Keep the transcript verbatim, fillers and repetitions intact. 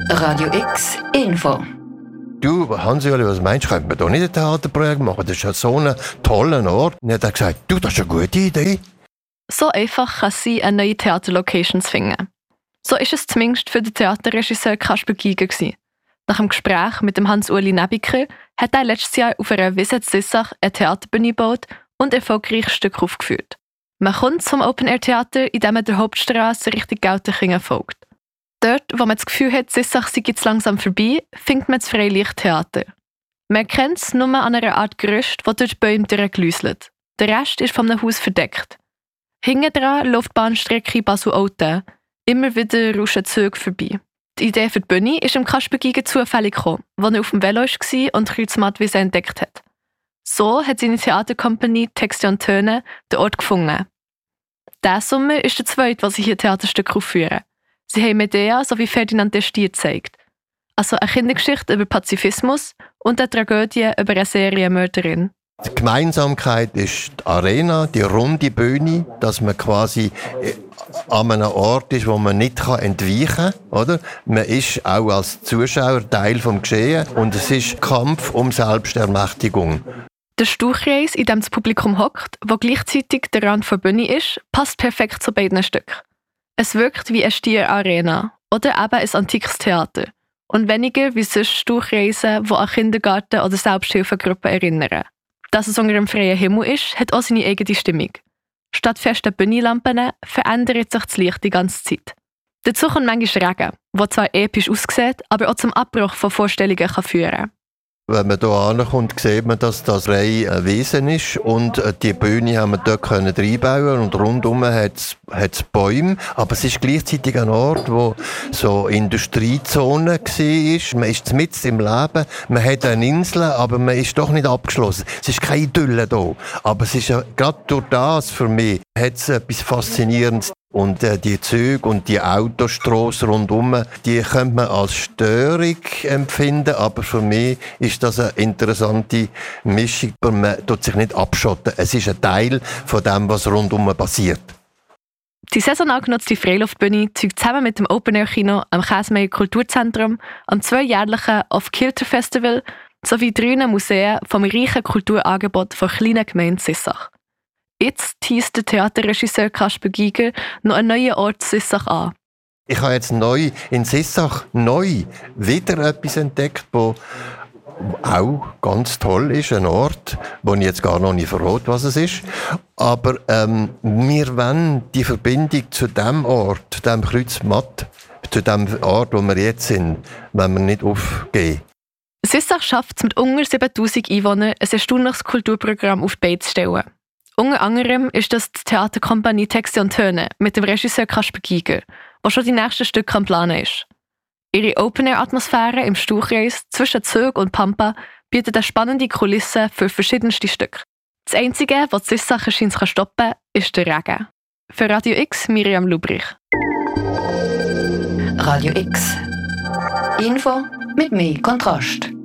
Radio X Info. Du, Hans-Juli, was meinst du, könnte man da nicht ein Theaterprojekt machen? Das ist ja so ein toller Ort. Und er hat gesagt, du, das ist eine gute Idee. So einfach kann es sein, eine neue Theaterlocation zu finden. So ist es zumindest für den Theaterregisseur Kasper Giger gewesen. Nach dem Gespräch mit dem Hans-Uli Nebiker hat er letztes Jahr auf einer Wiese zu Sissach eine Theaterbühne gebaut und erfolgreich Stücke aufgeführt. Man kommt zum Open-Air-Theater, indem man der Hauptstrasse Richtung Gelterkingen folgt. Dort, wo man das Gefühl hat, Sissach sei jetzt langsam vorbei, findet man das Freilichttheater. Man kennt es nur an einer Art Gerüst, das durch die Bäume durchgeläuselt. Der Rest ist von einem Haus verdeckt. Hinten dran läuft die Bahnstrecke Basel-Olten. Immer wieder rauschen Züge vorbei. Die Idee für die Bühne ist im Kasper Giger zufällig gekommen, als er auf dem Velo war und Kreuzmattwiese entdeckt hat. So hat seine Theaterkompanie Texte und Töne den Ort gefunden. Dieser Sommer ist der zweite, was sie hier Theaterstücke aufführen. Sie haben Medea sowie Ferdinand der Stier gezeigt. Also eine Kindergeschichte über Pazifismus und eine Tragödie über eine Serienmörderin. Die Gemeinsamkeit ist die Arena, die runde Bühne, dass man quasi an einem Ort ist, wo man nicht entweichen kann. Oder? Man ist auch als Zuschauer Teil des Geschehens und es ist Kampf um Selbstermächtigung. Der Stuhlkreis, in dem das Publikum hockt, wo gleichzeitig der Rand der Bühne ist, passt perfekt zu beiden Stücken. Es wirkt wie eine Stierarena oder eben ein antikes Theater und weniger wie sonst Stuhlkreise, die an Kindergarten oder Selbsthilfegruppen erinnern. Dass es unter dem freien Himmel ist, hat auch seine eigene Stimmung. Statt festen Bühnenlampen verändert sich das Licht die ganze Zeit. Dazu kommt manchmal Regen, der zwar episch aussieht, aber auch zum Abbruch von Vorstellungen kann führen kann. Wenn man hier ankommt, sieht man, dass das Reihe ein Wesen ist und die Bühne haben wir dort reinbauen und rundum hat es Bäume. Aber es ist gleichzeitig ein Ort, wo so Industriezone war. Man ist mitten im Leben, man hat eine Insel, aber man ist doch nicht abgeschlossen. Es ist keine Idylle hier. Aber es ist ja, gerade durch das für mich hat es etwas Faszinierendes. Und äh, die Züge und die Autostrassen rundum, die könnte man als Störung empfinden, aber für mich ist das eine interessante Mischung. Man tut sich nicht abschotten. Es ist ein Teil von dem, was rundum passiert. Die saisonal genutzte Freiluftbühne zeugt zusammen mit dem Open-Air-Kino am Käsemeyer Kulturzentrum, am zweijährlichen Off-Kilter-Festival sowie drei Museen vom reichen Kulturangebot von kleinen Gemeinde Sissach. Jetzt teast der Theaterregisseur Kasper Giger noch einen neuen Ort Sissach an. Ich habe jetzt neu in Sissach neu wieder etwas entdeckt, wo auch ganz toll ist, ein Ort, wo ich jetzt gar noch nicht verrate, was es ist. Aber ähm, wir wollen die Verbindung zu dem Ort, dem Kreuzmatt, zu dem Ort, wo wir jetzt sind, wenn wir nicht aufgeben. Sissach schafft es mit unter siebentausend Einwohnern, ein erstaunliches Kulturprogramm auf die Beine zu stellen. Unter anderem ist das die Theaterkompanie Texte und Töne mit dem Regisseur Kasper Giger, der schon die nächsten Stücke am Planen ist. Ihre Open-Air-Atmosphäre im Stuhlkreis zwischen Zug und Pampa bietet eine spannende Kulisse für verschiedenste Stücke. Das Einzige, was die Sissach scheint zu stoppen, ist der Regen. Für Radio X, Miriam Lubrich. Radio X Info mit mehr Kontrast.